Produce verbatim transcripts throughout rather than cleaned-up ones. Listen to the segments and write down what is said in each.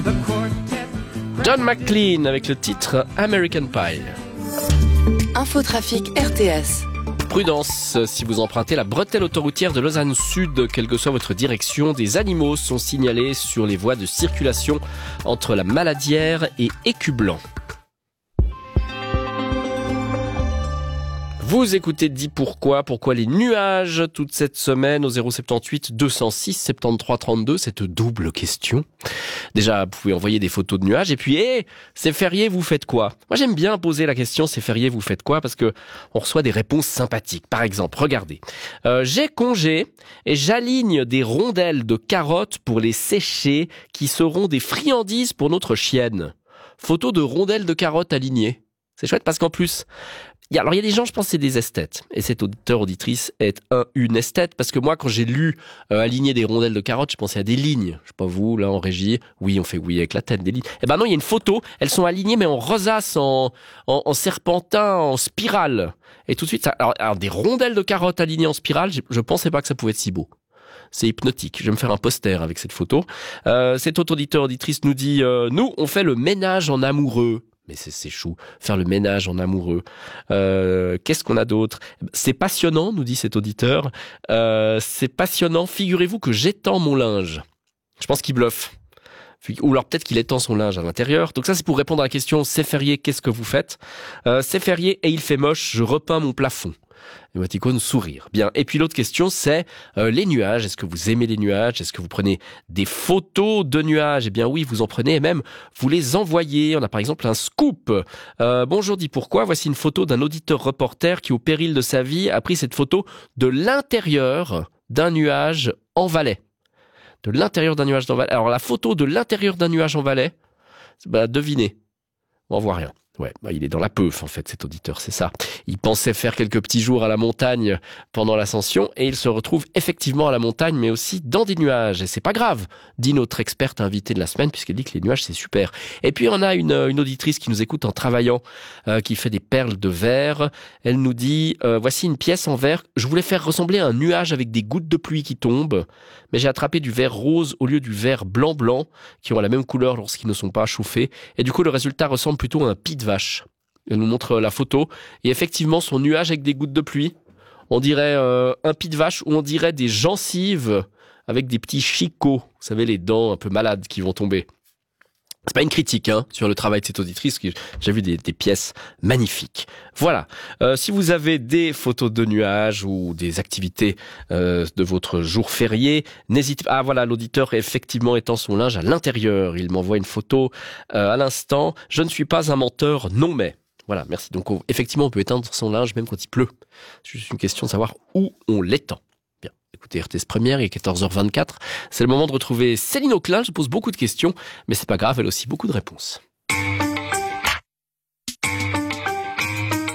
John McLean avec le titre American Pie. Infotrafic R T S. Prudence, si vous empruntez la bretelle autoroutière de Lausanne Sud, quelle que soit votre direction, des animaux sont signalés sur les voies de circulation entre la Maladière et Écublanc. Vous écoutez Dis pourquoi, pourquoi les nuages toute cette semaine au zéro sept huit deux zéro six soixante-treize trente-deux, cette double question. Déjà, vous pouvez envoyer des photos de nuages et puis, hé, hey, c'est férié, vous faites quoi? Moi, j'aime bien poser la question, c'est férié, vous faites quoi? Parce que on reçoit des réponses sympathiques. Par exemple, regardez, euh, j'ai congé et j'aligne des rondelles de carottes pour les sécher qui seront des friandises pour notre chienne. Photo de rondelles de carottes alignées. C'est chouette parce qu'en plus, il y a, alors il y a des gens, je pense, c'est des esthètes. Et cet auditeur, auditrice est un, une esthète. Parce que moi, quand j'ai lu euh, aligner des rondelles de carottes, je pensais à des lignes. Je sais pas vous, là, en régie. Oui, on fait oui avec la tête, des lignes. Eh ben non, il y a une photo. Elles sont alignées, mais en rosace, en, en, en serpentin, en spirale. Et tout de suite, ça, alors, alors des rondelles de carottes alignées en spirale, je, je pensais pas que ça pouvait être si beau. C'est hypnotique. Je vais me faire un poster avec cette photo. Euh, cet auditeur, auditrice nous dit euh, nous, on fait le ménage en amoureux. Mais c'est, c'est chou, faire le ménage en amoureux. Euh, qu'est-ce qu'on a d'autre? C'est passionnant, nous dit cet auditeur. Euh, c'est passionnant. Figurez-vous que j'étends mon linge. Je pense qu'il bluffe. Ou alors peut-être qu'il étend son linge à l'intérieur. Donc ça, c'est pour répondre à la question, c'est férié, qu'est-ce que vous faites? euh, C'est férié et il fait moche, je repeins mon plafond. Émoticône sourire. Bien. Et puis l'autre question, c'est euh, les nuages. Est-ce que vous aimez les nuages? Est-ce que vous prenez des photos de nuages? Eh bien oui, vous en prenez et même vous les envoyez. On a par exemple un scoop. Euh, bonjour, dis pourquoi. Voici une photo d'un auditeur reporter qui, au péril de sa vie, a pris cette photo de l'intérieur d'un nuage en Valais. De l'intérieur d'un nuage en Valais. Alors la photo de l'intérieur d'un nuage en Valais, bah, devinez. On voit rien. Ouais, bah il est dans la peuf en fait cet auditeur, c'est ça. Il pensait faire quelques petits jours à la montagne pendant l'ascension et il se retrouve effectivement à la montagne mais aussi dans des nuages. Et c'est pas grave, dit notre experte invitée de la semaine puisqu'elle dit que les nuages c'est super. Et puis on a une, une auditrice qui nous écoute en travaillant, euh, qui fait des perles de verre. Elle nous dit, euh, voici une pièce en verre. Je voulais faire ressembler à un nuage avec des gouttes de pluie qui tombent, mais j'ai attrapé du verre rose au lieu du verre blanc-blanc qui ont la même couleur lorsqu'ils ne sont pas chauffés. Et du coup le résultat ressemble plutôt à un pied de vache. Elle nous montre la photo et effectivement son nuage avec des gouttes de pluie, on dirait euh, un pied de vache ou on dirait des gencives avec des petits chicots, vous savez les dents un peu malades qui vont tomber. C'est pas une critique hein, sur le travail de cette auditrice, que j'ai vu des, des pièces magnifiques. Voilà, euh, si vous avez des photos de nuages ou des activités euh, de votre jour férié, n'hésitez pas. Ah voilà, l'auditeur effectivement étend son linge à l'intérieur. Il m'envoie une photo euh, à l'instant. Je ne suis pas un menteur, non mais. Voilà, merci. Donc on, effectivement, on peut étendre son linge même quand il pleut. C'est juste une question de savoir où on l'étend. Bien, écoutez, R T S Première, il est quatorze heures vingt-quatre. C'est le moment de retrouver Céline Auclin. Je pose beaucoup de questions, mais c'est pas grave, elle a aussi beaucoup de réponses.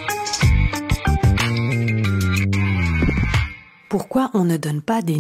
Pourquoi on ne donne pas des noms de nuages ?